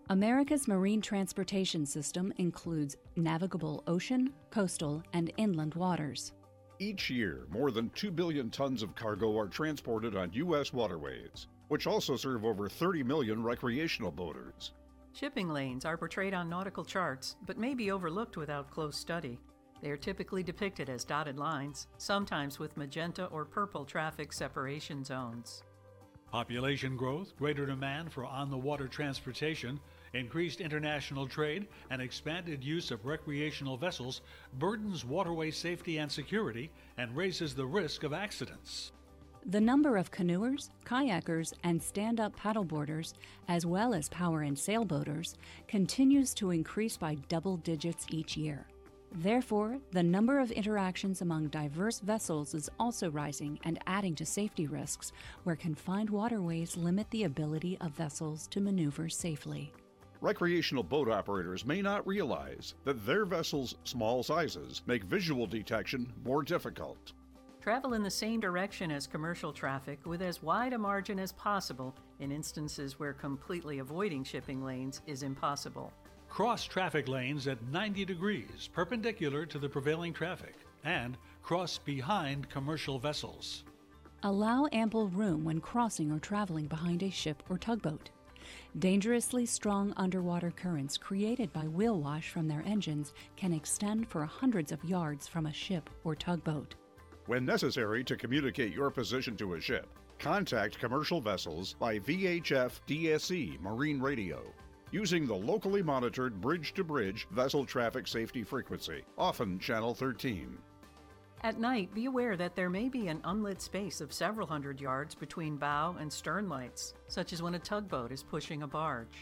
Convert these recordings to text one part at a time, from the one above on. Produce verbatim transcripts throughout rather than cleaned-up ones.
America's marine transportation system includes navigable ocean, coastal, and inland waters. Each year, more than two billion tons of cargo are transported on U S waterways, which also serve over thirty million recreational boaters. Shipping lanes are portrayed on nautical charts, but may be overlooked without close study. They are typically depicted as dotted lines, sometimes with magenta or purple traffic separation zones. Population growth, greater demand for on-the-water transportation, increased international trade, and expanded use of recreational vessels burdens waterway safety and security and raises the risk of accidents. The number of canoers, kayakers, and stand-up paddleboarders, as well as power and sailboaters, continues to increase by double digits each year. Therefore, the number of interactions among diverse vessels is also rising and adding to safety risks, where confined waterways limit the ability of vessels to maneuver safely. Recreational boat operators may not realize that their vessels' small sizes make visual detection more difficult. Travel in the same direction as commercial traffic with as wide a margin as possible in instances where completely avoiding shipping lanes is impossible. Cross traffic lanes at ninety degrees perpendicular to the prevailing traffic and cross behind commercial vessels. Allow ample room when crossing or traveling behind a ship or tugboat. Dangerously strong underwater currents created by wheel wash from their engines can extend for hundreds of yards from a ship or tugboat. When necessary to communicate your position to a ship, contact commercial vessels by V H F D S C Marine Radio, using the locally monitored bridge-to-bridge vessel traffic safety frequency, often channel thirteen. At night, be aware that there may be an unlit space of several hundred yards between bow and stern lights, such as when a tugboat is pushing a barge.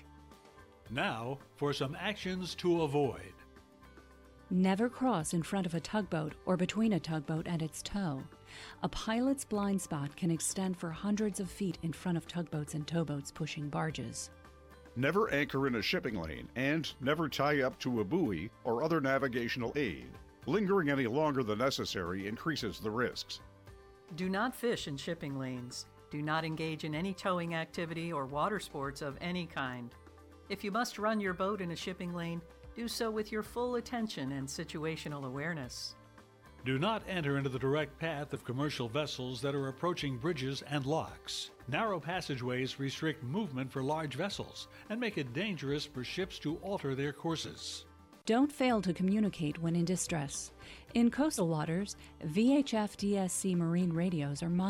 Now, for some actions to avoid. Never cross in front of a tugboat or between a tugboat and its tow. A pilot's blind spot can extend for hundreds of feet in front of tugboats and towboats pushing barges. Never anchor in a shipping lane, and never tie up to a buoy or other navigational aid. Lingering any longer than necessary increases the risks. Do not fish in shipping lanes. Do not engage in any towing activity or water sports of any kind. If you must run your boat in a shipping lane, do so with your full attention and situational awareness. Do not enter into the direct path of commercial vessels that are approaching bridges and locks. Narrow passageways restrict movement for large vessels and make it dangerous for ships to alter their courses. Don't fail to communicate when in distress. In coastal waters, V H F D S C marine radios are monitored